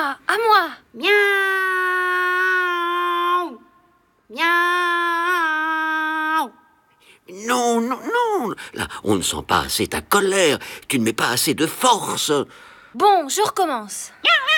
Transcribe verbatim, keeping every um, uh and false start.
moi, à moi. Miaou. Miaou. Non, non, non. Là, on ne sent pas assez ta colère. Tu ne mets pas assez de force. Bon, je recommence. Miaou.